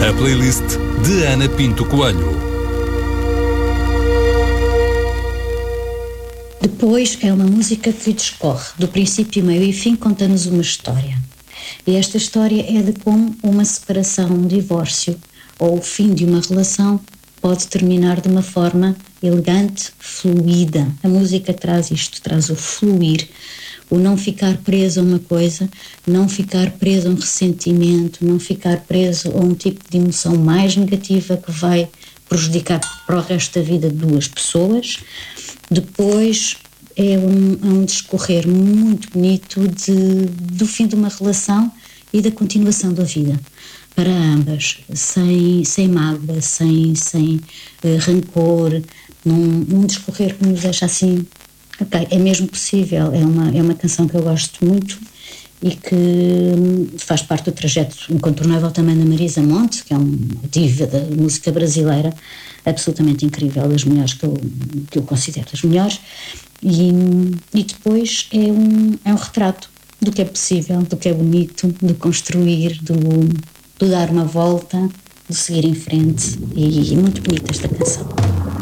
A playlist de Ana Pinto Coelho. Depois é uma música que discorre do princípio, meio e fim, contando-nos uma história. E esta história é de como uma separação, um divórcio ou o fim de uma relação pode terminar de uma forma elegante, fluida. A música traz isto, traz o fluir, o não ficar preso a uma coisa, não ficar preso a um ressentimento, não ficar preso a um tipo de emoção mais negativa que vai prejudicar para o resto da vida de duas pessoas. Depois é um discorrer muito bonito do fim de uma relação e da continuação da vida para ambas, sem mágoa, sem rancor, num discorrer que nos deixa assim, ok, é mesmo possível. É uma canção que eu gosto muito e que faz parte do trajeto incontornável também da Marisa Monte, que é uma diva da música brasileira absolutamente incrível, das melhores que eu considero das melhores, e depois é um retrato do que é possível, do que é bonito, do construir, do dar uma volta, de seguir em frente, e muito bonita esta canção.